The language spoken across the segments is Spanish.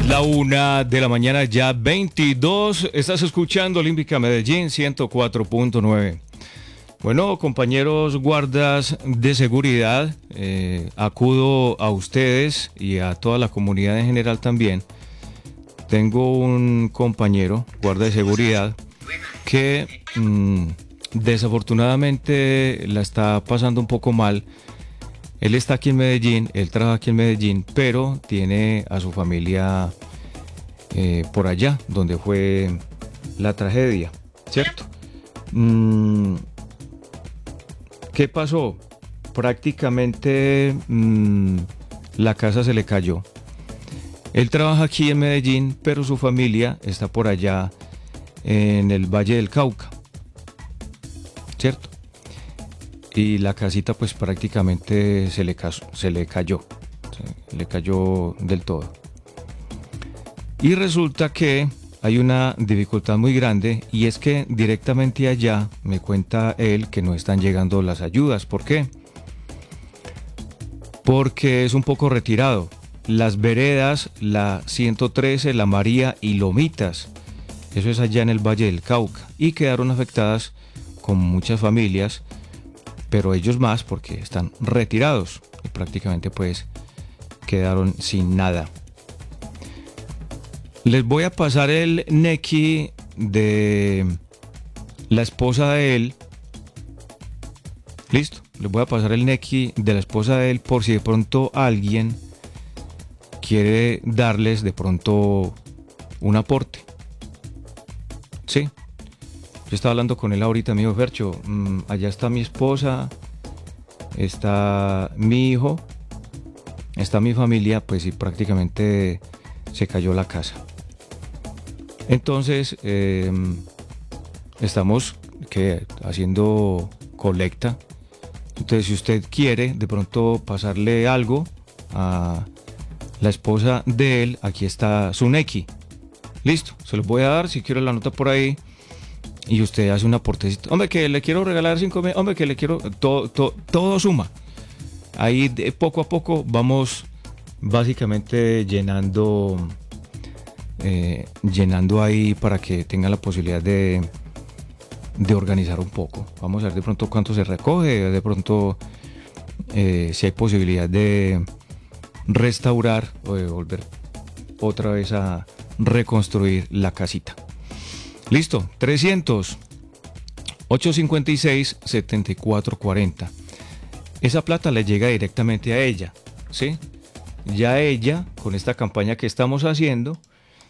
La 1 de la mañana, ya 22. Estás escuchando Olímpica Medellín 104.9. Bueno, compañeros guardas de seguridad, acudo a ustedes y a toda la comunidad en general también. Tengo un compañero guarda de seguridad que desafortunadamente la está pasando un poco mal. Él está aquí en Medellín, él trabaja aquí en Medellín, pero tiene a su familia por allá, donde fue la tragedia, ¿cierto? ¿Qué pasó? Prácticamente la casa se le cayó. Él trabaja aquí en Medellín, pero su familia está por allá en el Valle del Cauca, ¿cierto? Y la casita pues prácticamente se le cayó del todo. Y resulta que hay una dificultad muy grande, y es que directamente allá me cuenta él que no están llegando las ayudas. ¿Por qué? Porque es un poco retirado. Las veredas, la 113, la María y Lomitas, eso es allá en el Valle del Cauca, y quedaron afectadas con muchas familias, pero ellos más porque están retirados y prácticamente pues quedaron sin nada. Les voy a pasar el NECI de la esposa de él. Listo, les voy a pasar el NECI de la esposa de él por si de pronto alguien quiere darles de pronto un aporte. Sí. Yo estaba hablando con él ahorita, me dijo: Fercho, allá está mi esposa, está mi hijo, está mi familia, pues sí, prácticamente se cayó la casa. Entonces, estamos haciendo colecta. Entonces, si usted quiere de pronto pasarle algo a la esposa de él, aquí está su NECI. Listo, se los voy a dar, si quiere la nota por ahí. Y usted hace un aportecito. Hombre, que le quiero regalar 5.000. Hombre, que le quiero... Todo suma. Ahí de poco a poco vamos básicamente llenando ahí para que tenga la posibilidad de organizar un poco. Vamos a ver de pronto cuánto se recoge, de pronto si hay posibilidad de restaurar o de volver otra vez a reconstruir la casita. Listo, 300-856-7440. Esa plata le llega directamente a ella, ¿sí? Ya ella, con esta campaña que estamos haciendo,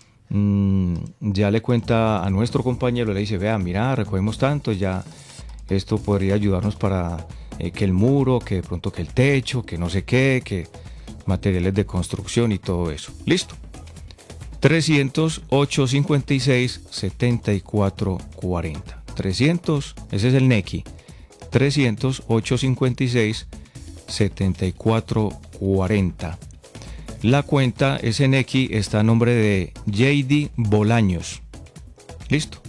ya le cuenta a nuestro compañero, le dice: vea, mira, recogemos tanto, ya esto podría ayudarnos para que el muro, que de pronto que el techo, que no sé qué, que materiales de construcción y todo eso. Listo. 300-856-7440. 300, ese es el NECI. 300-856-7440. La cuenta, ese NECI, está a nombre de JD Bolaños. Listo.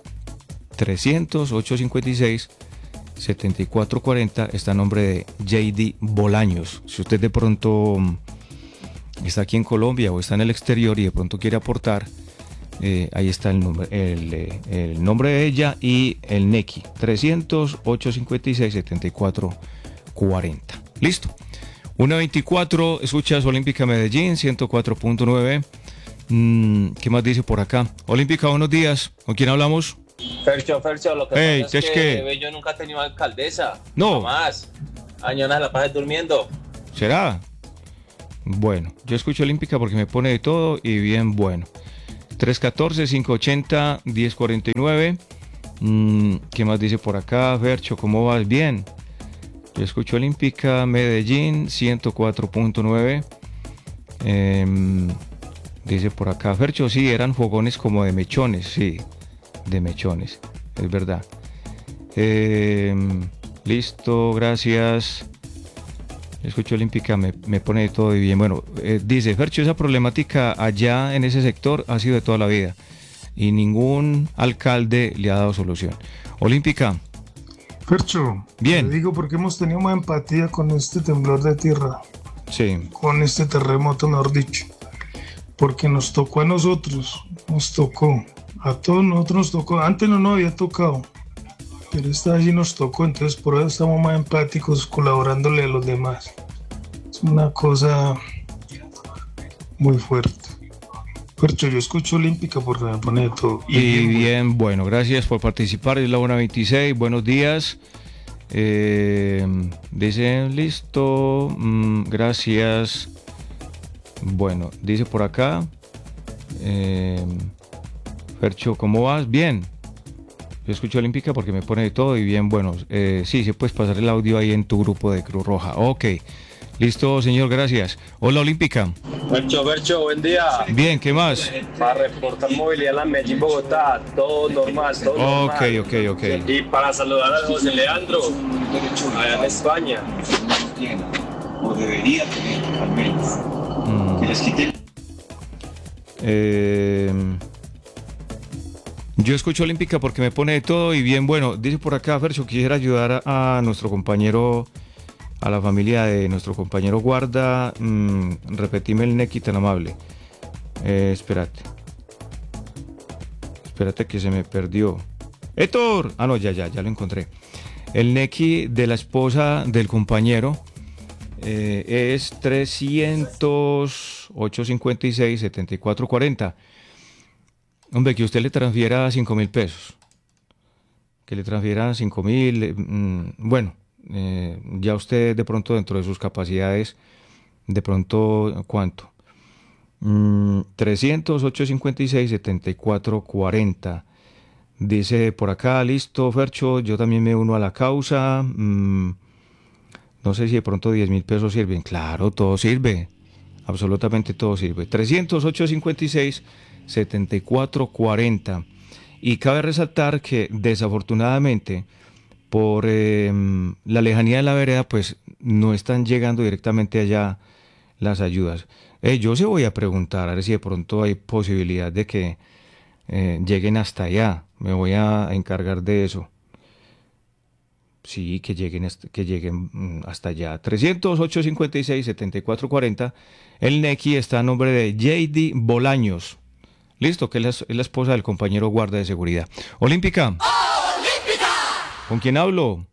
300-856-7440 está a nombre de JD Bolaños. Si usted de pronto está aquí en Colombia o está en el exterior y de pronto quiere aportar, ahí está el nombre de ella y el NECI. 300-856-7440. Listo. 1:24, escuchas Olímpica Medellín 104.9. ¿Qué más dice por acá? Olímpica, buenos días. ¿Con quién hablamos? Fercho, lo que pasa es que Bello nunca ha tenido alcaldesa. No. Jamás. Añonas la paz durmiendo. ¿Será? Bueno, yo escucho Olímpica porque me pone de todo y bien bueno. 314-580-1049. ¿Qué más dice por acá, Fercho? ¿Cómo vas? Bien. Yo escucho Olímpica Medellín 104.9. Dice por acá, Fercho, sí, eran fogones como de mechones. Sí, de mechones, es verdad. Listo, gracias. Escucho Olímpica, me pone de todo y bien. Bueno, dice Fercho, esa problemática allá en ese sector ha sido de toda la vida y ningún alcalde le ha dado solución. Olímpica. Fercho, bien. Te digo porque hemos tenido más empatía con este temblor de tierra. Sí. Con este terremoto, mejor dicho. porque nos tocó a nosotros, nos tocó. A todos nosotros nos tocó. Antes no nos había tocado, pero esta vez sí nos tocó, entonces por eso estamos más empáticos colaborándole a los demás. Es una cosa muy fuerte. Percho, yo escucho Olímpica porque me pone de todo. Y bien, bueno, gracias por participar. Es la 1:26. Buenos días. Dicen listo. Gracias. Bueno, dice por acá. Fercho, ¿cómo vas? Bien. Yo escucho Olímpica porque me pone de todo y bien, bueno. Sí, puedes pasar el audio ahí en tu grupo de Cruz Roja. Ok. Listo, señor, gracias. Hola, Olímpica. Fercho, buen día. Bien, ¿qué más? Para reportar movilidad en la Medellín, Bogotá, todo normal, todo normal. Ok. Y para saludar a José Leandro, allá en España. O debería tener, al menos. Que les quiten. Yo escucho Olímpica porque me pone de todo y bien, bueno, dice por acá, Fercho, quisiera ayudar a nuestro compañero, a la familia de nuestro compañero Guarda. Repetime el Neki tan amable. Espérate que se me perdió. ¡Héctor! Ah, no, ya lo encontré. El Neki de la esposa del compañero es 300-856-7440. Hombre, que usted le transfiera 5.000 pesos. Que le transfiera 5.000. Bueno, ya usted de pronto dentro de sus capacidades, de pronto, ¿cuánto? 300-856-7440. Dice por acá, listo, Fercho, yo también me uno a la causa. No sé si de pronto 10.000 pesos sirven. Claro, todo sirve. Absolutamente todo sirve. 300-856-7440. Y cabe resaltar que desafortunadamente por la lejanía de la vereda pues no están llegando directamente allá las ayudas. Yo se voy a preguntar a ver si de pronto hay posibilidad de que lleguen hasta allá. Me voy a encargar de eso. Sí, que lleguen hasta allá. 300-856-7440. El Neki está a nombre de JD Bolaños. Listo, que es la esposa del compañero guarda de seguridad. Olímpica. ¡Olímpica! ¿Con quién hablo?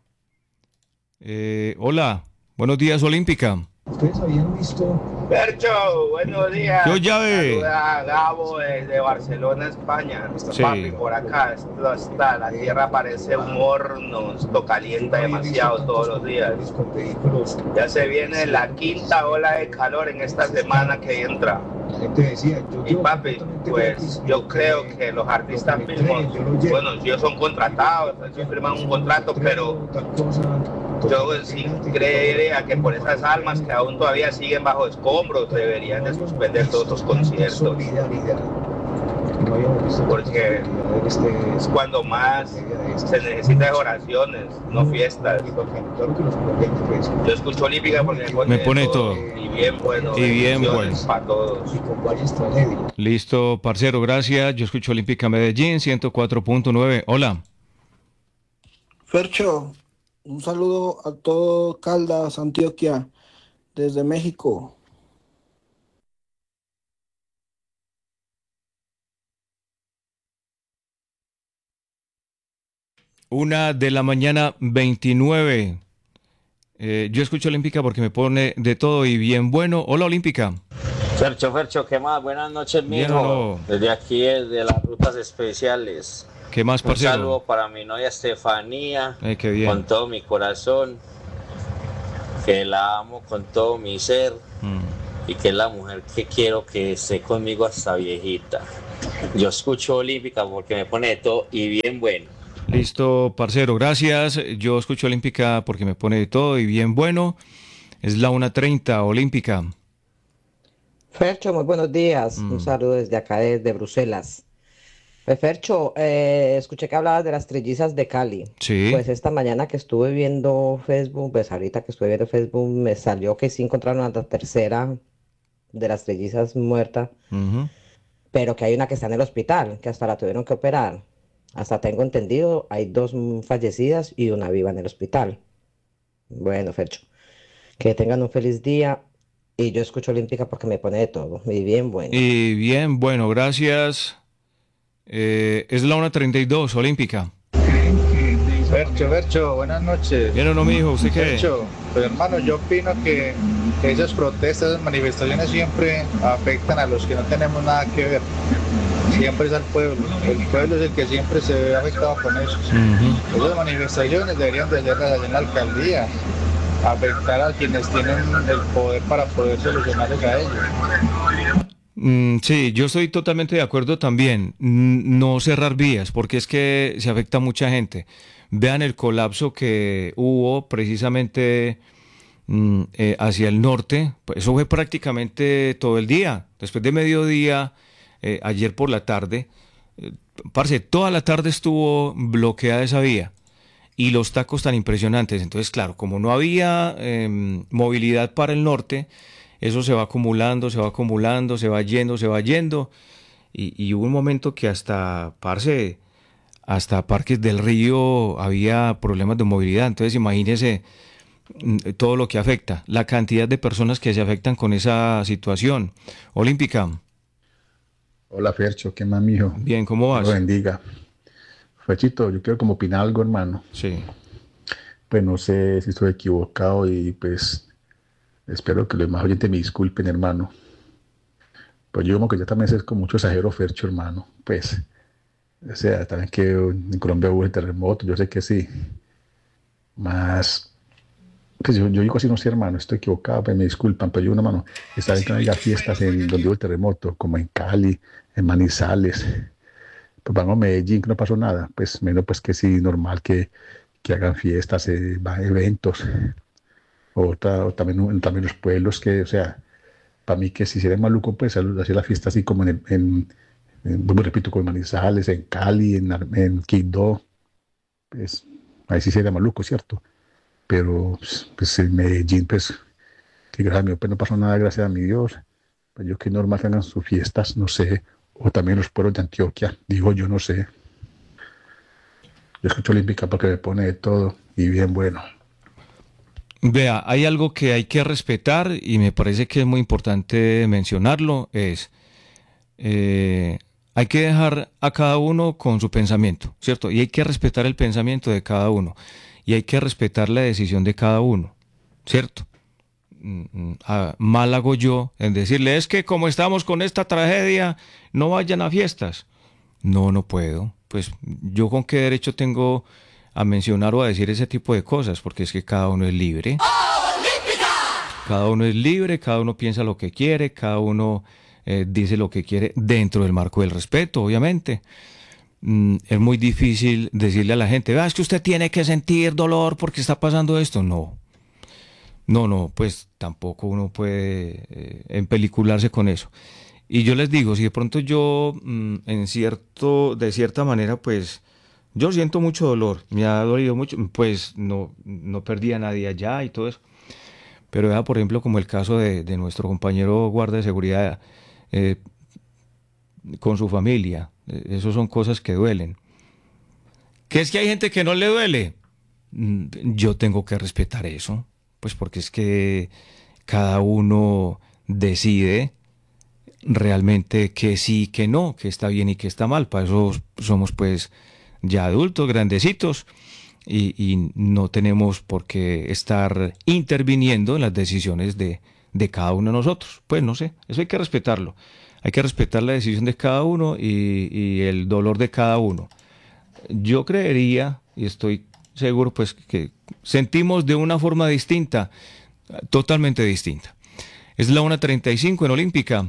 Hola. Buenos días, Olímpica. Ustedes habían visto. Fercho, buenos días. Yo llave. Saluda a Gabo desde Barcelona, España. Sí. Papi, por acá está, la tierra parece un horno, esto calienta demasiado todos los días. Ya se viene la quinta ola de calor en esta semana que entra. Y papi, pues yo creo que los artistas mismos, bueno, ellos son contratados, ellos firman un contrato, pero yo sí creería que por esas almas que aún todavía siguen bajo escombros deberían de suspender todos los conciertos, porque es cuando más se necesita de oraciones, no fiestas. Yo escucho Olímpica porque me pone todo. Y bien bueno. Y bien bueno. Para todos. Listo, parcero, gracias. Yo escucho Olímpica Medellín 104.9. Hola. Fercho, un saludo a todo Caldas, Antioquia, desde México. Una de la mañana 29. Yo escucho Olímpica porque me pone de todo y bien bueno. Hola, Olímpica. Fercho, ¿qué más? Buenas noches, mijo. No. Desde aquí, desde las rutas especiales. ¿Qué más, parcero? Un saludo para mi novia Estefanía. Qué bien. Con todo mi corazón. Que la amo con todo mi ser. Y que es la mujer que quiero que esté conmigo hasta viejita. Yo escucho Olímpica porque me pone de todo y bien bueno. Listo, parcero, gracias. Yo escucho Olímpica porque me pone de todo y bien bueno. Es la 1:30, Olímpica. Fercho, muy buenos días. Un saludo desde acá, desde Bruselas. Pues Fercho, escuché que hablabas de las trillizas de Cali. Sí. Pues esta mañana que estuve viendo Facebook, pues ahorita que estuve viendo Facebook, me salió que sí encontraron a la tercera de las trillizas muerta, pero que hay una que está en el hospital, que hasta la tuvieron que operar. Hasta tengo entendido, hay 2 fallecidas y una viva en el hospital. Bueno, Fercho, que tengan un feliz día Y yo escucho Olímpica porque me pone de todo. Y bien bueno. Y bien, bueno, gracias. Es la 1:32, Olímpica. Fercho, buenas noches. Bien o no, mijo, ¿usted qué? Fercho, pues hermano, yo opino que esas protestas, esas manifestaciones siempre afectan a los que no tenemos nada que ver. Siempre es al pueblo. El pueblo es el que siempre se ve afectado con eso. Esas manifestaciones deberían de hacerlas allá en la alcaldía, afectar a quienes tienen el poder para poder solucionarles a ellos. Sí, yo estoy totalmente de acuerdo también. No cerrar vías, porque es que se afecta a mucha gente. Vean el colapso que hubo precisamente hacia el norte. Pues eso fue prácticamente todo el día. Después de mediodía, ayer por la tarde, parce, toda la tarde estuvo bloqueada esa vía. Y los tacos tan impresionantes. Entonces, claro, como no había movilidad para el norte, eso se va acumulando, se va yendo. Y hubo un momento que hasta Parques del Río había problemas de movilidad. Entonces, imagínese todo lo que afecta, la cantidad de personas que se afectan con esa situación. Olímpica. Hola Fercho, ¿qué más, mijo? Bien, ¿cómo vas? Dios lo bendiga. Ferchito, yo quiero como opinar algo, hermano. Sí. Pues no sé si estoy equivocado y pues espero que los demás oyentes me disculpen, hermano. Pues yo como que ya también es con mucho exagero, Fercho, hermano. Pues, o sea, también que en Colombia hubo el terremoto, yo sé que sí. Más, pues yo digo así, no sé, hermano, estoy equivocado, pues me disculpan, pero yo, hermano, estaba en que no haya fiestas en donde hubo el terremoto, como en Cali, en Manizales. Pues vamos a Medellín, que no pasó nada. Pues menos pues que sí, normal que hagan fiestas, eventos. O también los pueblos que, o sea, para mí que si sería maluco, pues hacer la fiesta así como vuelvo, repito, como en Manizales, en Cali, en Quindó. Pues ahí sí sería maluco, ¿cierto? Pero pues en Medellín, pues, que gracias a Dios, pues no pasó nada, gracias a mi Dios. Pues yo que normal que hagan sus fiestas, no sé. O también los pueblos de Antioquia, digo yo, no sé. Yo escucho Olímpica porque me pone de todo y bien bueno. Vea, hay algo que hay que respetar y me parece que es muy importante mencionarlo, hay que dejar a cada uno con su pensamiento, ¿cierto? Y hay que respetar el pensamiento de cada uno y hay que respetar la decisión de cada uno, ¿cierto? Mal hago yo en decirle, es que como estamos con esta tragedia, no vayan a fiestas. No puedo. Pues yo con qué derecho tengo a mencionar o a decir ese tipo de cosas, porque es que cada uno es libre. Cada uno es libre, cada uno piensa lo que quiere, cada uno dice lo que quiere dentro del marco del respeto, obviamente. Es muy difícil decirle a la gente, es que usted tiene que sentir dolor porque está pasando esto. No, pues tampoco uno puede empelicularse con eso. Y yo les digo, si de pronto yo, de cierta manera, pues, yo siento mucho dolor, me ha dolido mucho, pues no perdí a nadie allá y todo eso. Pero vea, por ejemplo, como el caso de nuestro compañero guarda de seguridad con su familia. Eso son cosas que duelen. ¿Qué es que hay gente que no le duele? Yo tengo que respetar eso. Pues porque es que cada uno decide realmente que sí, que no, que está bien y que está mal. Para eso somos pues ya adultos, grandecitos, y no tenemos por qué estar interviniendo en las decisiones de cada uno de nosotros. Pues no sé, eso hay que respetarlo. Hay que respetar la decisión de cada uno y el dolor de cada uno. Yo creería, y estoy seguro pues que sentimos de una forma distinta, totalmente distinta. Es la 1:35 en Olímpica,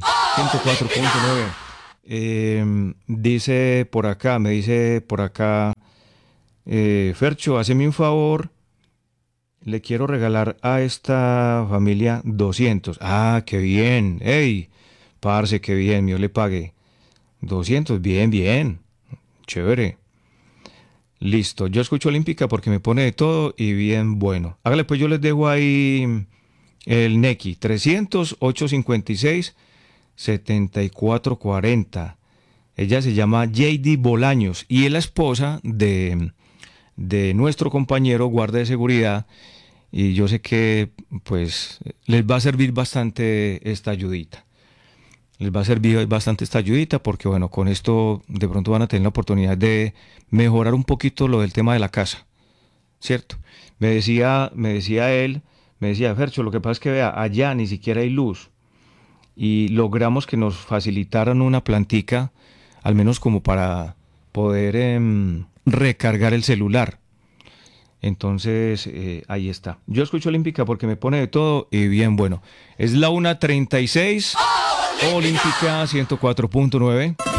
104.9. Me dice por acá, Fercho, haceme un favor, le quiero regalar a esta familia 200. Ah, qué bien, hey, parce, qué bien, yo le pagué 200, bien, chévere. Listo, yo escucho Olímpica porque me pone de todo y bien bueno. Hágale, pues yo les dejo ahí el Nequi, 300-856-7440. Ella se llama JD Bolaños y es la esposa de nuestro compañero guarda de seguridad y yo sé que pues les va a servir bastante esta ayudita. Les va a servir bastante esta ayudita porque bueno, con esto de pronto van a tener la oportunidad de mejorar un poquito lo del tema de la casa, ¿cierto? Me decía él, Fercho, lo que pasa es que vea, allá ni siquiera hay luz y logramos que nos facilitaran una plantica, al menos como para poder recargar el celular. Entonces, ahí está. Yo escucho Olímpica porque me pone de todo y bien bueno. Es la 1:36, Olímpica 104.9.